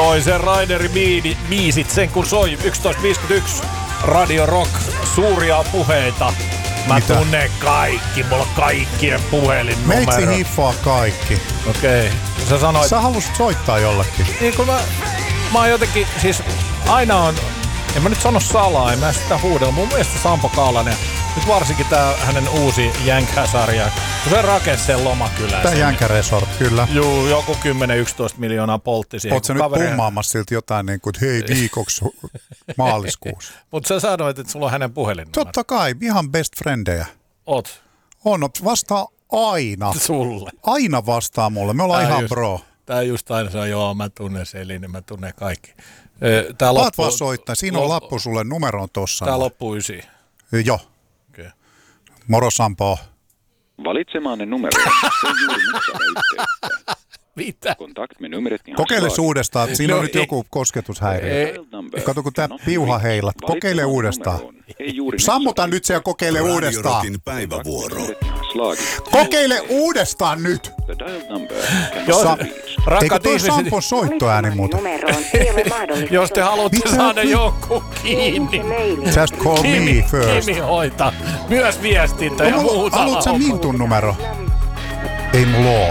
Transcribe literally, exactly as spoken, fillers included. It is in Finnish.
Toisen Raiderin biidi, biisit sen kun soi yksitoista viisikymmentäyksi. Radio Rock, suuria puheita. Mä Mitä? tunnen kaikki, mulla on kaikkien puhelinnumero. Meitsi hiffaa kaikki. Okei. Okay. Sä sanoit... Sä halusit soittaa jollekin. Niin kun mä... Mä oon jotenkin, siis aina on... En mä nyt sano salaa, en mä sitä huudella. Mun mielestä Sampo Kaalanen, nyt varsinkin tää hänen uusi Jänkä-sarja, kun se rakensi sen Lomakylän. Tää Jänkä-resort, kyllä. Juu, joku kymmenen yksitoista miljoonaa poltti siihen. Oot sä nyt kavereja... pummaamassa siltä jotain niin kuin, hei viikoksi maaliskuussa. Mutta sä sanoit, että sulla on hänen puhelinnumero. Totta kai, ihan best friendejä. Oot? On, vastaa aina. Sulle? Aina vastaa mulle, me ollaan Tää ihan just, bro. Tää just aina sanoo, joo mä tunnen Selin, mä tunnen kaikki. Tää Vaat vaan soittaa, siinä on lappu sulle, numero on tossa. Tää loppuu ysi. Joo. Okay. Moro Sampo. Valitsemaanne numero ei juuri nyt saada yhteyttä. Mitä? Kokeile uudestaan, siinä no, on nyt ei, joku kosketushäiriö. Kato, kun tää piuha heilat. Kokeile uudestaan. Sammuta nyt se ja kokeile uudestaan. Kokeile uudestaan nyt. Jos, Eikö toi Sampon soittoääni muuta? Jos te haluatte saada jonkun kiinni. Just call Kimi, me first. Kimi hoita. Myös viestintä ja muuta. Haluatko sä Mintun numero? Ei mulla oo.